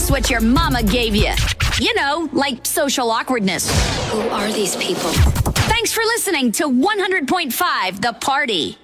Guess what your mama gave you? You know, like social awkwardness. Who are these people? Thanks for listening to 100.5 The Party.